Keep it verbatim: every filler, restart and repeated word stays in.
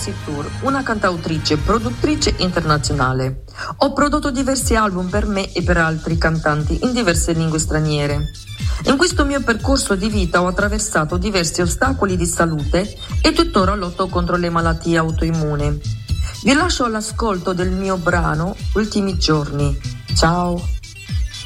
Jessie Tour, una cantautrice e produttrice internazionale. Ho prodotto diversi album per me e per altri cantanti in diverse lingue straniere. In questo mio percorso di vita ho attraversato diversi ostacoli di salute e tuttora lotto contro le malattie autoimmuni. Vi lascio all'ascolto del mio brano Ultimi giorni. Ciao!